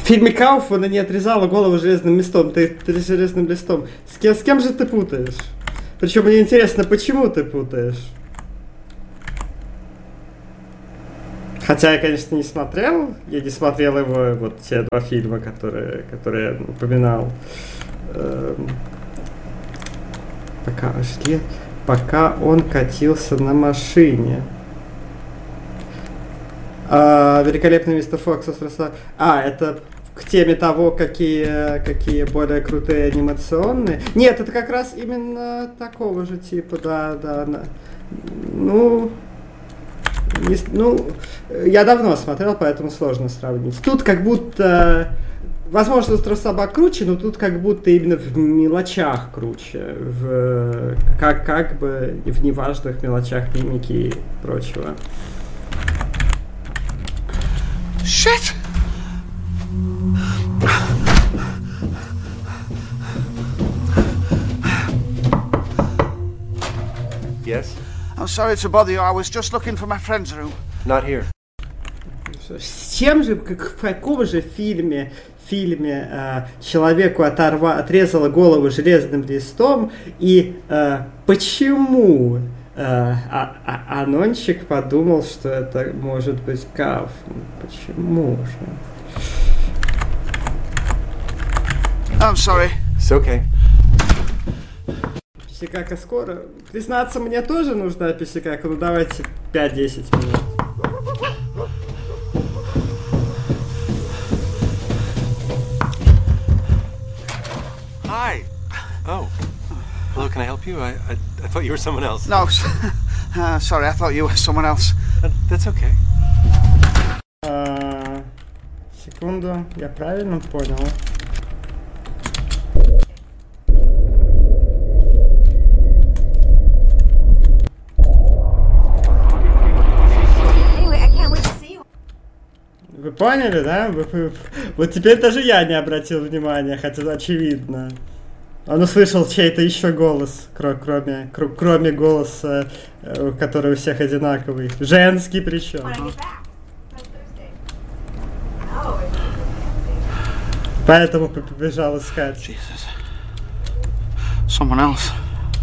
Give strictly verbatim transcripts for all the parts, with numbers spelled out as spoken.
фильме Кауфмана не отрезала голову железным листом. Ты, ты железным листом. С кем, с кем же ты путаешь? Причем мне интересно, почему ты путаешь? Хотя я, конечно, не смотрел. Я не смотрел его, вот те два фильма, которые, которые я упоминал. Эм, пока, пока он катился на машине. А, великолепный мистер Фокс. А, это к теме того, какие, какие более крутые анимационные. Нет, это как раз именно такого же типа, да, да. да. Ну, не, ну, я давно смотрел, поэтому сложно сравнить. Тут как будто, возможно, «Остров собак» круче, но тут как будто именно в мелочах круче, в как, как бы в неважных мелочах мимики и прочего. Shit! Yes? I'm sorry to bother you. I was just looking for my friend's room. Not here. С чем же, как, в каком же фильме, фильме э, человеку оторва, отрезала голову железным листом, и э, почему э, а, а, Анончик подумал, что это может быть Кауфман? Почему же? I'm sorry. It's okay. Писикака скоро. Признаться, мне тоже нужна писикака. Ну давайте пять-десять минут. Hi. Oh. Hello, can I help you? I, I, I thought you were someone else. No, uh, sorry, I thought you were someone else. That, that's okay. А, секунду, я правильно понял? Вы поняли, да? Вы, вы, вот теперь даже я не обратил внимания, хотя очевидно. Он услышал чей-то еще голос, кроме, кроме голоса, который у всех одинаковый. Женский причем. Поэтому побежал искать. Jesus. Someone else.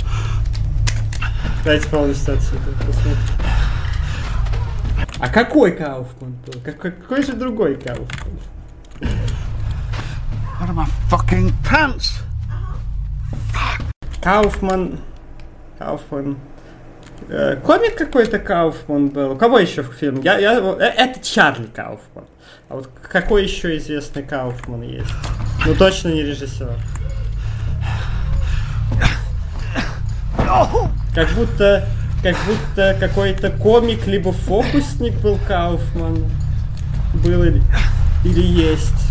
Давайте полностью отсюда посмотрим. А какой Кауфман был? Как, какой же другой Кауфман? What are my fucking pants? Кауфман... Кауфман... Э, комик какой-то Кауфман был. У кого еще фильм? Я, я, э, это Чарли Кауфман. А вот какой еще известный Кауфман есть? Ну точно не режиссер. Как будто... Как будто какой-то комик, либо фокусник был Кауфман. Был или, или есть.